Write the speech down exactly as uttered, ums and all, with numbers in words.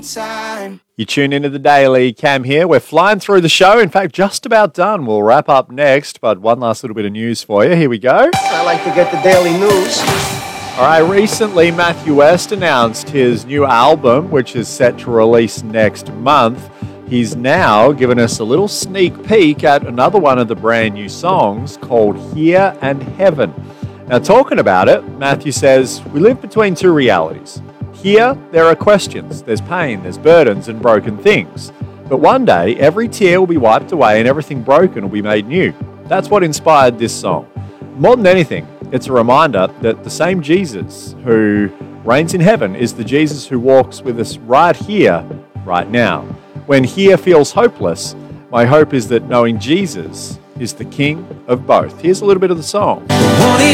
Time. You tune into the Daily. Cam here. We're flying through the show. In fact, just about done. We'll wrap up next, but one last little bit of news for you. Here we go. I like to get the daily news. All right, recently Matthew West announced his new album, which is set to release next month. He's now given us a little sneak peek at another one of the brand new songs called Here and Heaven. Now, talking about it, Matthew says, we live between two realities. Here, there are questions, there's pain, there's burdens and broken things. But one day, every tear will be wiped away and everything broken will be made new. That's what inspired this song. More than anything, it's a reminder that the same Jesus who reigns in heaven is the Jesus who walks with us right here, right now. When here feels hopeless, my hope is that knowing Jesus is the King of both. Here's a little bit of the song.